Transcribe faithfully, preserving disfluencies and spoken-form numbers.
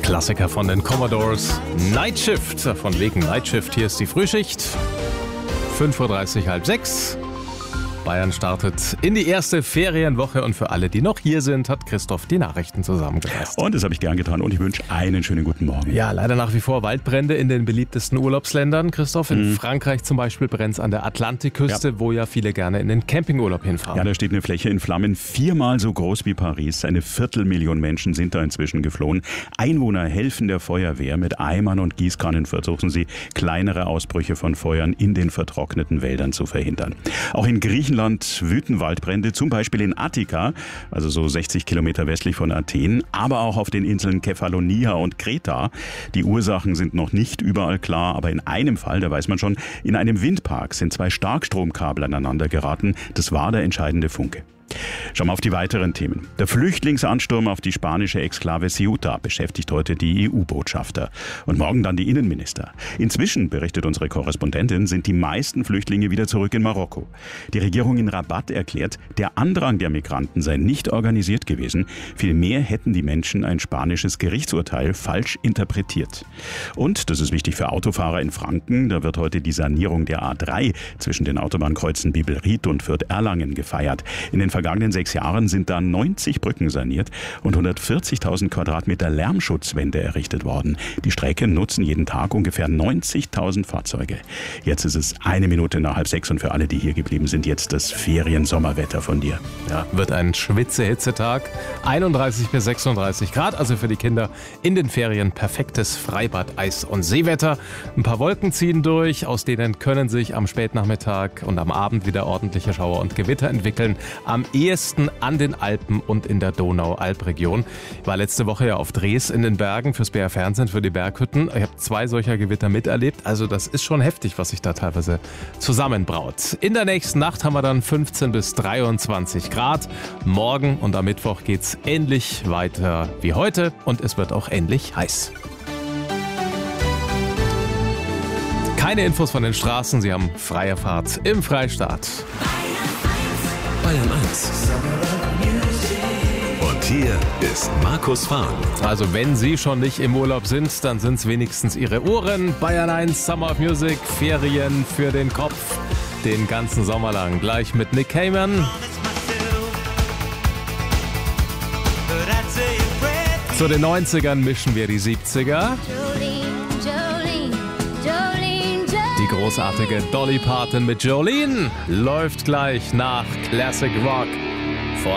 Klassiker von den Commodores. Night Shift, von wegen Night Shift. Hier ist die Frühschicht. fünf Uhr dreißig, halb sechs. Bayern startet in die erste Ferienwoche und für alle, die noch hier sind, hat Christoph die Nachrichten zusammengefasst. Und das habe ich gern getan und ich wünsche einen schönen guten Morgen. Ja, leider nach wie vor Waldbrände in den beliebtesten Urlaubsländern. Christoph, in mhm. Frankreich zum Beispiel brennt es an der Atlantikküste, ja. wo ja viele gerne in den Campingurlaub hinfahren. Ja, da steht eine Fläche in Flammen, viermal so groß wie Paris. Eine Viertelmillion Menschen sind da inzwischen geflohen. Einwohner helfen der Feuerwehr. Mit Eimern und Gießkannen versuchen sie, kleinere Ausbrüche von Feuern in den vertrockneten Wäldern zu verhindern. Auch in Griechenland wüten Waldbrände, zum Beispiel in Attika, also so sechzig Kilometer westlich von Athen, aber auch auf den Inseln Kefalonia und Kreta. Die Ursachen sind noch nicht überall klar, aber in einem Fall, da weiß man schon, in einem Windpark sind zwei Starkstromkabel aneinander geraten. Das war der entscheidende Funke. Schauen wir auf die weiteren Themen. Der Flüchtlingsansturm auf die spanische Exklave Ceuta beschäftigt heute die E U-Botschafter und morgen dann die Innenminister. Inzwischen, berichtet unsere Korrespondentin, sind die meisten Flüchtlinge wieder zurück in Marokko. Die Regierung in Rabat erklärt, der Andrang der Migranten sei nicht organisiert gewesen. Vielmehr hätten die Menschen ein spanisches Gerichtsurteil falsch interpretiert. Und, das ist wichtig für Autofahrer in Franken, da wird heute die Sanierung der A drei zwischen den Autobahnkreuzen Bibelried und Fürth-Erlangen gefeiert. In den vergangenen sechs Jahren sind da neunzig Brücken saniert und hundertvierzigtausend Quadratmeter Lärmschutzwände errichtet worden. Die Strecke nutzen jeden Tag ungefähr neunzigtausend Fahrzeuge. Jetzt ist es eine Minute nach halb sechs und für alle, die hier geblieben sind, jetzt das Ferien-Sommerwetter von dir. Ja, wird ein Schwitze-Hitzetag. einunddreißig bis sechsunddreißig Grad, also für die Kinder in den Ferien perfektes Freibad, Eis- und Seewetter. Ein paar Wolken ziehen durch, aus denen können sich am Spätnachmittag und am Abend wieder ordentliche Schauer und Gewitter entwickeln. Am ehesten an den Alpen und in der Donau-Alp-Region. Ich war letzte Woche ja auf Dres in den Bergen fürs B R Fernsehen, für die Berghütten. Ich habe zwei solcher Gewitter miterlebt. Also das ist schon heftig, was sich da teilweise zusammenbraut. In der nächsten Nacht haben wir dann fünfzehn bis dreiundzwanzig Grad. Morgen und am Mittwoch geht's ähnlich weiter wie heute und es wird auch ähnlich heiß. Keine Infos von den Straßen, Sie haben freie Fahrt im Freistaat. Bayern eins. Und hier ist Markus Fahren. Also wenn Sie schon nicht im Urlaub sind, dann sind es wenigstens Ihre Ohren. Bayern eins, Summer of Music, Ferien für den Kopf. Den ganzen Sommer lang. Gleich mit Nick Cayman. Zu den neunzigern mischen wir die siebziger. Die großartige Dolly Parton mit Jolene läuft gleich nach Classic Rock.